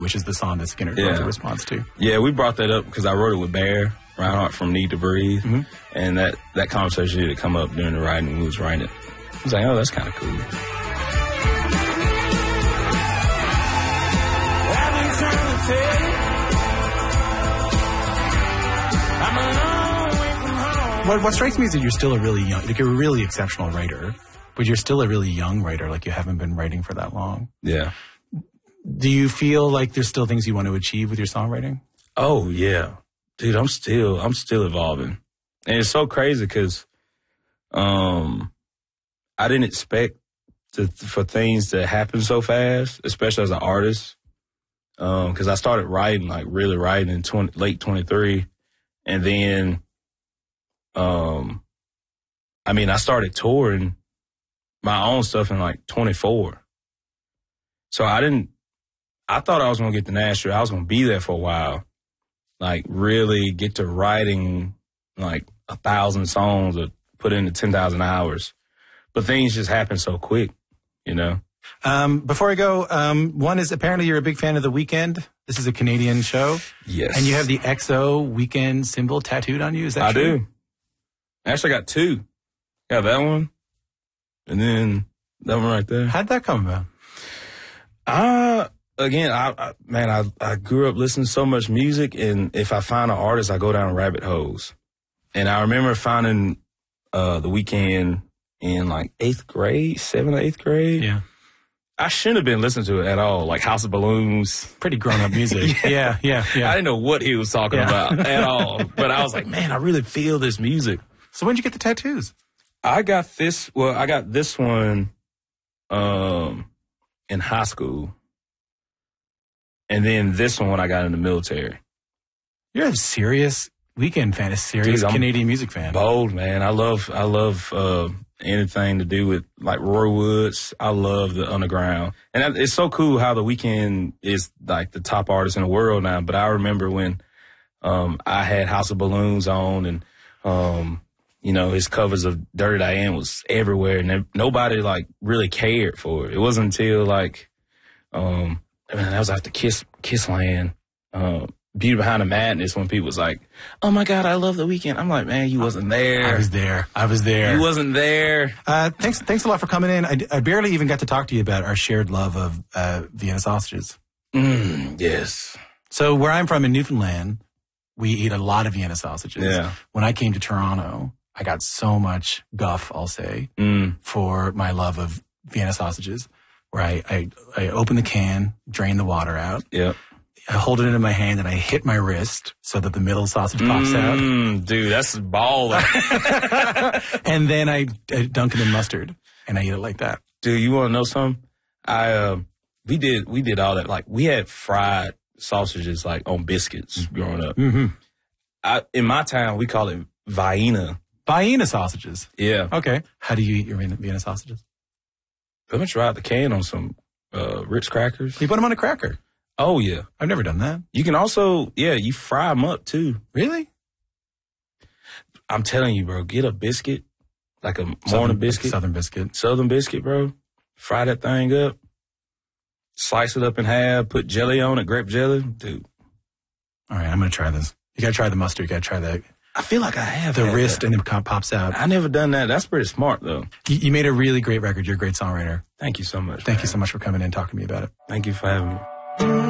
which is the song that Skinner wrote the response to. Yeah, we brought that up because I wrote it with Bear Reinhardt from Need to Breathe, and that conversation did come up during the writing when we was writing it. I was like, oh, that's kind of cool. What strikes me is that you're still a really young, like you're a really exceptional writer, but you're still a really young writer, like you haven't been writing for that long. Yeah. Do you feel like there's still things you want to achieve with your songwriting? Oh, yeah. Dude, I'm still evolving. And it's so crazy because I didn't expect for things to happen so fast, especially as an artist. Because I started writing, like really writing in late 23. And then, I started touring my own stuff in like 24. So I thought I was going to get to Nashville. I was going to be there for a while. Like really get to writing like 1,000 songs or put into 10,000 hours. But things just happen so quick, you know? Before I go, one is apparently you're a big fan of The Weeknd. This is a Canadian show. Yes. And you have the XO Weeknd symbol tattooed on you. Is that true? I do. Actually, I got two. Got that one. And then that one right there. How'd that come about? Again, I grew up listening to so much music, and if I find an artist, I go down rabbit holes. And I remember finding The Weeknd in like 7th or 8th grade. Yeah. I shouldn't have been listening to it at all, like House of Balloons. Pretty grown-up music. yeah. I didn't know what he was talking about at all. But I was like, man, I really feel this music. So when did you get the tattoos? I got this one in high school. And then this one when I got in the military. You're a serious Weeknd fan, a serious Canadian music fan. Bold, man. I love anything to do with like Roy Woods. I love the underground. And it's so cool how The Weeknd is like the top artist in the world now. But I remember when I had House of Balloons on and, his covers of Dirty Diane was everywhere and nobody like really cared for it. It wasn't until like, that was after Kissland, Beauty Behind the Madness when people was like, oh my God, I love The Weeknd. I'm like, man, you wasn't there. I was there. You wasn't there. Thanks a lot for coming in. I barely even got to talk to you about our shared love of Vienna sausages. Yes. So where I'm from in Newfoundland, we eat a lot of Vienna sausages. Yeah. When I came to Toronto, I got so much guff, I'll say, for my love of Vienna sausages, where I open the can, drain the water out. Yep. I hold it in my hand and I hit my wrist so that the middle sausage pops out. Dude, that's baller. And then I dunk it in mustard and I eat it like that. Dude, you want to know something? We did all that. Like we had fried sausages like on biscuits growing up. In my town, we call it Vienna. Vienna sausages? Yeah. Okay. How do you eat your Vienna sausages? I'm going to try out the can on some Ritz crackers. You put them on a cracker? Oh, yeah. I've never done that. You can also, you fry them up, too. Really? I'm telling you, bro, get a biscuit, like a morning biscuit. Southern biscuit. Southern biscuit, bro. Fry that thing up. Slice it up in half. Put jelly on it, grape jelly. Dude. All right, I'm going to try this. You got to try the mustard. You got to try that. I feel like I have the wrist that. And it pops out. I never done that. That's pretty smart, though. You made a really great record. You're a great songwriter. Thank you so much. Thank you so much for coming in and talking to me about it. Thank you for having me.